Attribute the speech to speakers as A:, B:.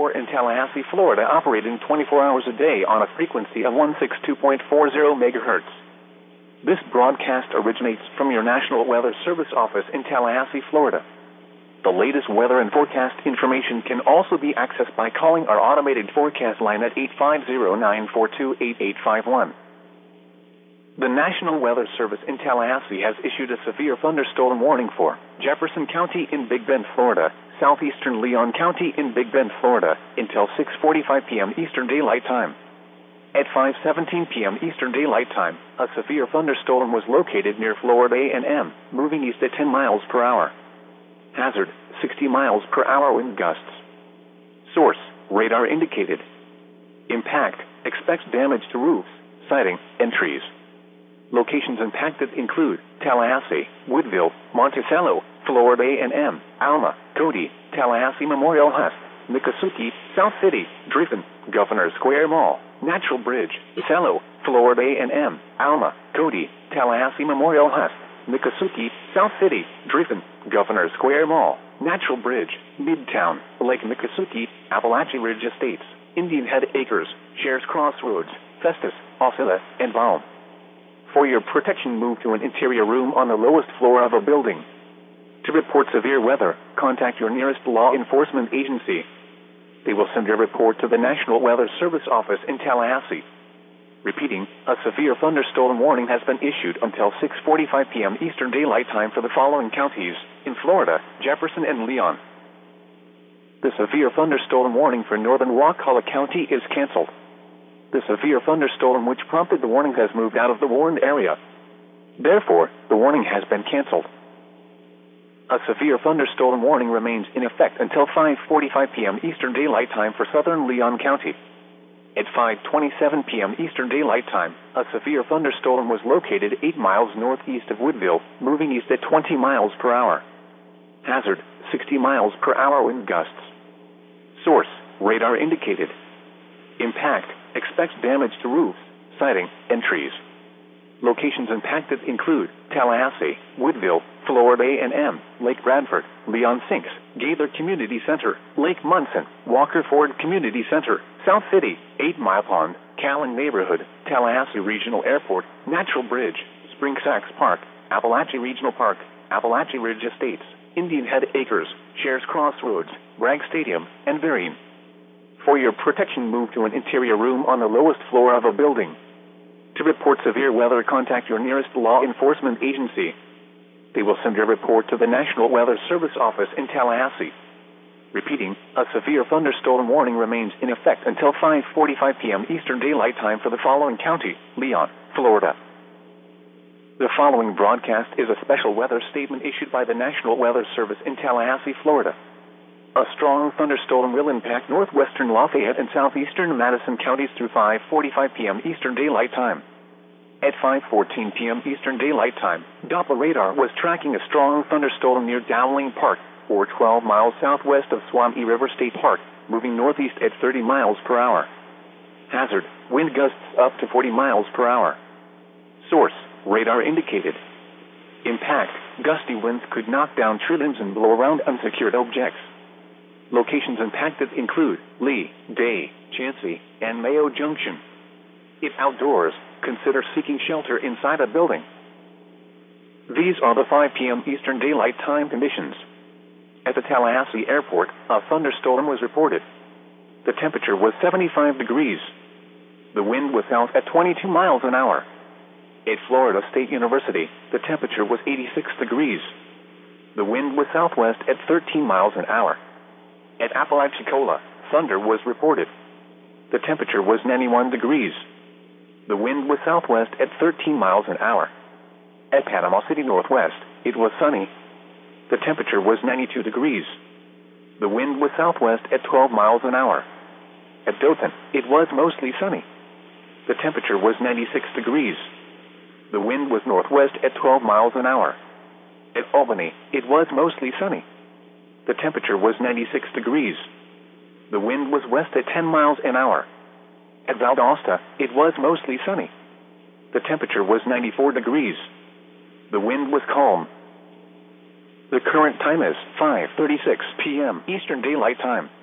A: in Tallahassee, Florida, operating 24 hours a day on a frequency of 162.40 megahertz. This broadcast originates from your National Weather Service office in Tallahassee, Florida. The latest weather and forecast information can also be accessed by calling our automated forecast line at 850-942-8851. The National Weather Service in Tallahassee has issued a severe thunderstorm warning for Jefferson County in Big Bend, Florida, southeastern Leon County in Big Bend, Florida, until 6:45 p.m. Eastern Daylight Time. At 5:17 p.m. Eastern Daylight Time, a severe thunderstorm was located near Florida A&M, moving east at 10 miles per hour. Hazard, 60 miles per hour wind gusts. Source, radar indicated. Impact, expects damage to roofs, siding, and trees. Locations impacted include Tallahassee, Woodville, Monticello, Florida A&M, Alma, Cody, Tallahassee Memorial Hust, Miccosukee, South City, Driven, Governor Square Mall, Natural Bridge, Cello, Florida A&M, Alma, Cody, Tallahassee Memorial Hust, Miccosukee, South City, Driven, Governor Square Mall, Natural Bridge, Midtown, Lake Miccosukee, Appalachian Ridge Estates, Indian Head Acres, Shares Crossroads, Festus, Osceola, and Baum. For your protection, move to an interior room on the lowest floor of a building. To report severe weather, contact your nearest law enforcement agency. They will send a report to the National Weather Service office in Tallahassee. Repeating, a severe thunderstorm warning has been issued until 6:45 p.m. Eastern Daylight Time for the following counties in Florida: Jefferson and Leon. The severe thunderstorm warning for northern Wakulla County is canceled. The severe thunderstorm which prompted the warning has moved out of the warned area. Therefore, the warning has been canceled. A severe thunderstorm warning remains in effect until 5:45 p.m. Eastern Daylight Time for southern Leon County. At 5:27 p.m. Eastern Daylight Time, a severe thunderstorm was located 8 miles northeast of Woodville, moving east at 20 miles per hour. Hazard, 60 miles per hour wind gusts. Source, radar indicated. Impact, expects damage to roofs, siding, and trees. Locations impacted include Tallahassee, Woodville, Florida A&M, Lake Bradford, Leon Sinks, Gaither Community Center, Lake Munson, Walker Ford Community Center, South City, 8 Mile Pond, Callan Neighborhood, Tallahassee Regional Airport, Natural Bridge, Spring Sachs Park, Appalachian Regional Park, Appalachian Ridge Estates, Indian Head Acres, Shares Crossroads, Bragg Stadium, and Vereen. For your protection, move to an interior room on the lowest floor of a building. To report severe weather, contact your nearest law enforcement agency. They will send a report to the National Weather Service office in Tallahassee. Repeating, a severe thunderstorm warning remains in effect until 5:45 p.m. Eastern Daylight Time for the following county: Leon, Florida. The following broadcast is a special weather statement issued by the National Weather Service in Tallahassee, Florida. A strong thunderstorm will impact northwestern Lafayette and southeastern Madison counties through 5:45 p.m. Eastern Daylight Time. At 5:14 p.m. Eastern Daylight Time, Doppler radar was tracking a strong thunderstorm near Dowling Park, or 12 miles southwest of Swamee River State Park, moving northeast at 30 miles per hour. Hazard, wind gusts up to 40 miles per hour. Source, radar indicated. Impact, gusty winds could knock down tree limbs and blow around unsecured objects. Locations impacted include Lee, Day, Chansey, and Mayo Junction. If outdoors, consider seeking shelter inside a building. These are the 5 p.m. Eastern Daylight Time conditions. At the Tallahassee Airport, a thunderstorm was reported. The temperature was 75 degrees. The wind was south at 22 miles an hour. At Florida State University, the temperature was 86 degrees. The wind was southwest at 13 miles an hour. At Apalachicola, thunder was reported. The temperature was 91 degrees. The wind was southwest at 13 miles an hour. At Panama City Northwest, it was sunny. The temperature was 92 degrees. The wind was southwest at 12 miles an hour. At Dothan, it was mostly sunny. The temperature was 96 degrees. The wind was northwest at 12 miles an hour. At Albany, it was mostly sunny. The temperature was 96 degrees. The wind was west at 10 miles an hour. At Valdosta, it was mostly sunny. The temperature was 94 degrees. The wind was calm. The current time is 5:36 p.m. Eastern Daylight Time.